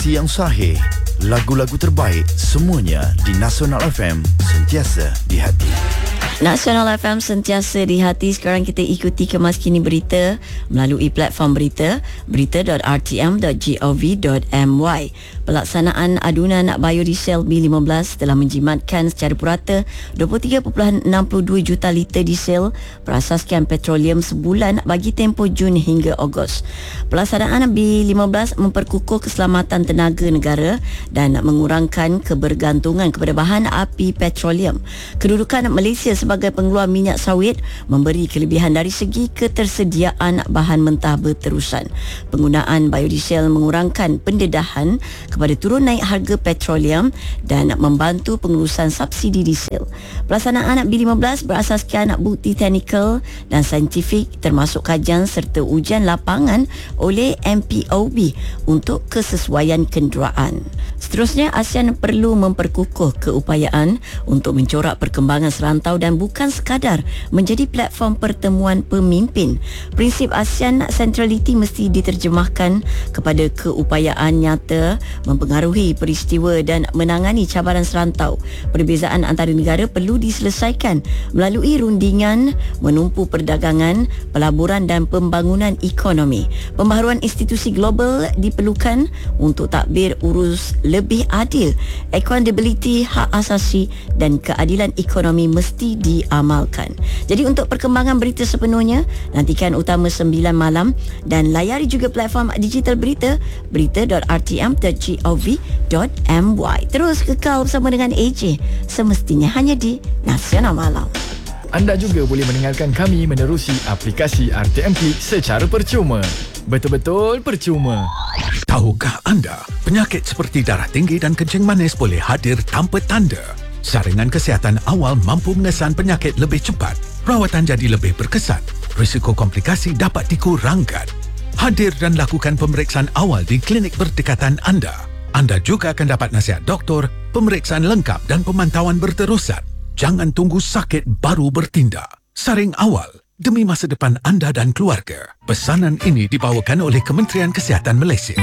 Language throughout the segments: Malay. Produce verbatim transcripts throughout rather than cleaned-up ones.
Informasi yang sahih, lagu-lagu terbaik, semuanya di Nasional F M, sentiasa di hati. Nasional F M sentiasa di hati. Sekarang kita ikuti kemas kini berita melalui platform berita berita dot r t m dot gov dot m y. Pelaksanaan adunan biodiesel B lima belas telah menjimatkan secara purata dua puluh tiga perpuluhan enam dua juta liter diesel berasaskan petroleum sebulan bagi tempoh Jun hingga Ogos. Pelaksanaan B lima belas memperkukuh keselamatan tenaga negara dan mengurangkan kebergantungan kepada bahan api petroleum. Kedudukan Malaysia sebagai pengeluar minyak sawit memberi kelebihan dari segi ketersediaan bahan mentah berterusan. Penggunaan biodiesel mengurangkan pendedahan kepada turun naik harga petroleum dan membantu pengurusan subsidi diesel. Pelaksanaan B lima belas berasaskan bukti teknikal dan saintifik termasuk kajian serta ujian lapangan oleh M P O B untuk kesesuaian kenderaan. Seterusnya, ASEAN perlu memperkukuh keupayaan untuk mencorak perkembangan serantau dan bukan sekadar menjadi platform pertemuan pemimpin. Prinsip ASEAN Centrality mesti diterjemahkan kepada keupayaan nyata mempengaruhi peristiwa dan menangani cabaran serantau. Perbezaan antara negara perlu diselesaikan melalui rundingan menumpu perdagangan, pelaburan dan pembangunan ekonomi. Pembaharuan institusi global diperlukan untuk takbir urus lebih adil. Accountability, hak asasi dan keadilan ekonomi mesti diamalkan. Jadi untuk perkembangan berita sepenuhnya, nantikan Utama sembilan malam dan layari juga platform digital berita berita dot r t m dot gov dot m y. Terus kekal bersama dengan A J semestinya hanya di Nasional Malam. Anda juga boleh mendengarkan kami menerusi aplikasi R T M P secara percuma. Betul-betul percuma. Tahukah anda, penyakit seperti darah tinggi dan kencing manis boleh hadir tanpa tanda? Saringan kesihatan awal mampu mengesan penyakit lebih cepat. Rawatan jadi lebih berkesan. Risiko komplikasi dapat dikurangkan. Hadir dan lakukan pemeriksaan awal di klinik berdekatan anda. Anda juga akan dapat nasihat doktor, pemeriksaan lengkap dan pemantauan berterusan. Jangan tunggu sakit baru bertindak. Saring awal demi masa depan anda dan keluarga. Pesanan ini dibawakan oleh Kementerian Kesihatan Malaysia.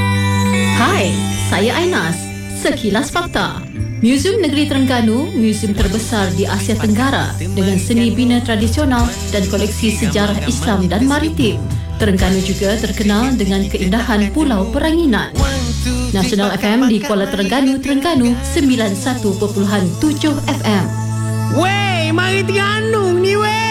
Hai, saya Ainas. Sekilas Fakta. Muzium Negeri Terengganu, muzium terbesar di Asia Tenggara dengan seni bina tradisional dan koleksi sejarah Islam dan maritim. Terengganu juga terkenal dengan keindahan Pulau Peranginan. Nasional F M di Kuala Terengganu, Terengganu sembilan puluh satu perpuluhan tujuh F M. Wey, mari Terengganu ni wey.